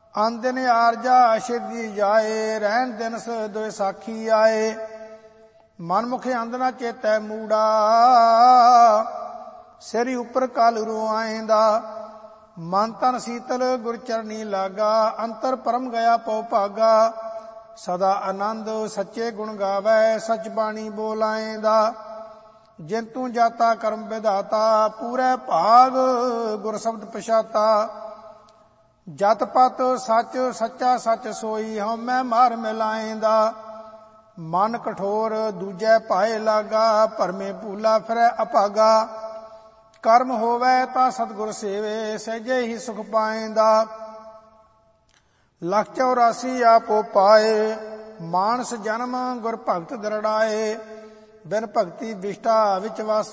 ਅਨ ਦਿਨ ਆਰਜਾ ਛੇਦੀ ਜਾਏ, ਰਹਿਣ ਦਿਨਸ ਦੋਇ ਸਾਖੀ ਆਏ। ਮਨ ਮੁਖੇ ਅੰਧ ਨਾ ਚੇਤੈ ਮੂੜਾ, ਸਿਰੀ ਉੱਪਰ ਕਾਲਰੂ ਆਏਂਦਾ। ਮਨ ਤਨ ਸੀਤਲ ਗੁਰ ਚਰਨੀ ਲਾਗਾ, ਅੰਤਰ ਪਰਮ ਗਿਆ ਪਉ ਭਾਗਾ। ਸਦਾ ਆਨੰਦ ਸੱਚੇ ਗੁਣ ਗਾਵੈ, ਸਚ ਬਾਣੀ ਬੋਲ ਆਏਂਦਾ। ਜਿਨ ਤੂੰ ਜਾਤਾ ਕਰਮ ਵਿਧਾਤਾ, ਪੂਰੇ ਭਾਗ ਗੁਰ ਸ਼ਬਦ ਪਛਾਤਾ। ਜਤ ਪਤ ਸੱਚ ਸੱਚਾ ਸੱਚ ਸੋਈ, ਹਉਮੈ ਮਾਰ ਮਿਲਾਏਂਦਾ। ਮਨ ਕਠੋਰ ਦੂਜੈ ਭਾਏ ਲਾਗਾ, ਭਰਮੇ ਭੂਲਾ ਫਿਰੈ ਅਭਾਗਾ। ਕਰਮ ਹੋਵੈ ਤਾਂ ਸਤਿਗੁਰ ਸੇਵੇ, ਸਹਿਜੇ ਹੀ ਸੁਖ ਪਾਏਂਦਾ। ਲੱਖ 84 ਆਪੋ ਪਾਏ, ਮਾਨਸ ਜਨਮ ਗੁਰ ਭਗਤ ਦਰੜਾਏ। ਬਿਨ ਭਗਤੀ ਵਿਸ਼ਟਾ ਵਿੱਚ ਵਸ